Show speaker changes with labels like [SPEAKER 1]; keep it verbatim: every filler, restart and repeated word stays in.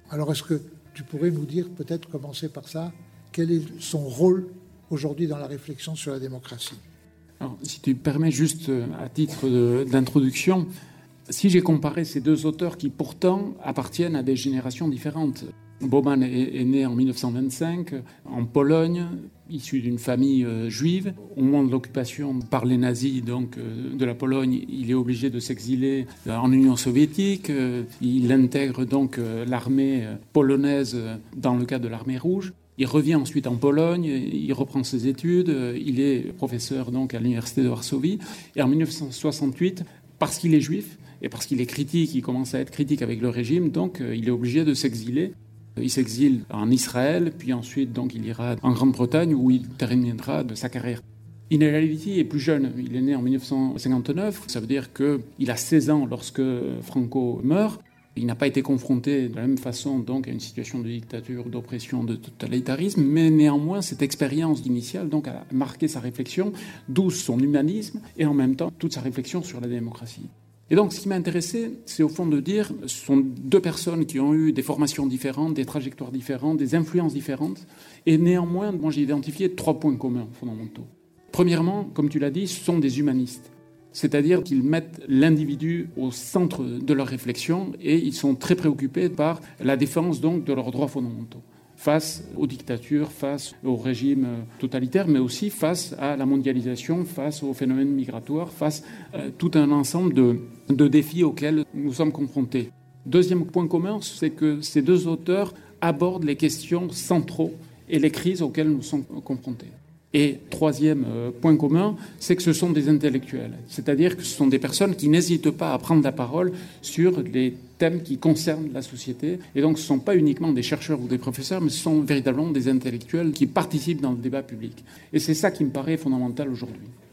[SPEAKER 1] Alors est-ce que tu pourrais nous dire, peut-être commencer par ça, quel est son rôle aujourd'hui dans la réflexion sur la démocratie ?
[SPEAKER 2] Alors, si tu permets juste à titre de, d'introduction, si j'ai comparé ces deux auteurs qui pourtant appartiennent à des générations différentes, Bauman est, est né en mille neuf cent vingt-cinq en Pologne, issu d'une famille euh, juive. Au moment de l'occupation par les nazis donc, euh, de la Pologne, il est obligé de s'exiler euh, en Union soviétique. Euh, il intègre donc euh, l'armée polonaise euh, dans le cadre de l'armée rouge. Il revient ensuite en Pologne, il reprend ses études, il est professeur donc à l'université de Varsovie. Et en mille neuf cent soixante-huit, parce qu'il est juif et parce qu'il est critique, il commence à être critique avec le régime, donc il est obligé de s'exiler. Il s'exile en Israël, puis ensuite donc il ira en Grande-Bretagne où il terminera de sa carrière. Inel-Halevy est plus jeune, il est né en mille neuf cent cinquante-neuf, ça veut dire qu'il a seize ans lorsque Franco meurt. Il n'a pas été confronté de la même façon donc à une situation de dictature, d'oppression, de totalitarisme, mais néanmoins cette expérience initiale donc a marqué sa réflexion, d'où son humanisme et en même temps toute sa réflexion sur la démocratie. Et donc ce qui m'a intéressé, c'est au fond de dire, ce sont deux personnes qui ont eu des formations différentes, des trajectoires différentes, des influences différentes, et néanmoins, moi j'ai identifié trois points communs fondamentaux. Premièrement, comme tu l'as dit, ce sont des humanistes. C'est-à-dire qu'ils mettent l'individu au centre de leur réflexion et ils sont très préoccupés par la défense donc de leurs droits fondamentaux face aux dictatures, face au régime totalitaire, mais aussi face à la mondialisation, face aux phénomènes migratoires, face à tout un ensemble de, de défis auxquels nous sommes confrontés. Deuxième point commun, c'est que ces deux auteurs abordent les questions centraux et les crises auxquelles nous sommes confrontés. Et troisième point commun, c'est que ce sont des intellectuels. C'est-à-dire que ce sont des personnes qui n'hésitent pas à prendre la parole sur les thèmes qui concernent la société. Et donc ce ne sont pas uniquement des chercheurs ou des professeurs, mais ce sont véritablement des intellectuels qui participent dans le débat public. Et c'est ça qui me paraît fondamental aujourd'hui.